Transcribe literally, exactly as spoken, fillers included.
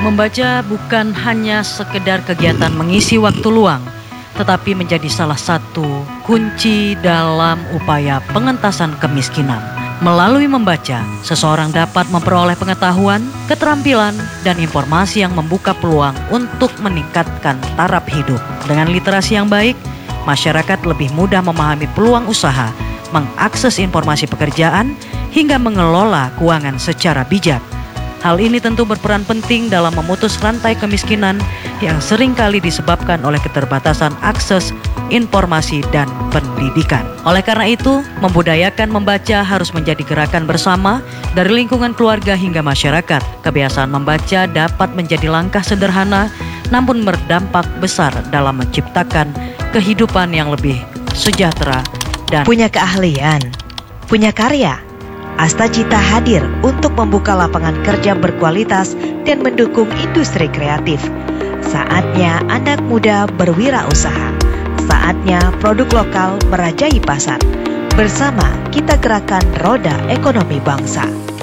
Membaca bukan hanya sekedar kegiatan mengisi waktu luang, tetapi menjadi salah satu kunci dalam upaya pengentasan kemiskinan. Melalui membaca, seseorang dapat memperoleh pengetahuan, keterampilan, dan informasi yang membuka peluang untuk meningkatkan taraf hidup. Dengan literasi yang baik, masyarakat lebih mudah memahami peluang usaha, mengakses informasi pekerjaan, hingga mengelola keuangan secara bijak. Hal ini tentu berperan penting dalam memutus rantai kemiskinan yang seringkali disebabkan oleh keterbatasan akses informasi dan pendidikan. Oleh karena itu, membudayakan membaca harus menjadi gerakan bersama dari lingkungan keluarga hingga masyarakat. Kebiasaan membaca dapat menjadi langkah sederhana namun berdampak besar dalam menciptakan kehidupan yang lebih sejahtera dan punya keahlian, punya karya. Astacita hadir untuk membuka lapangan kerja berkualitas dan mendukung industri kreatif. Saatnya anak muda berwirausaha. Saatnya produk lokal merajai pasar. Bersama kita gerakan roda ekonomi bangsa.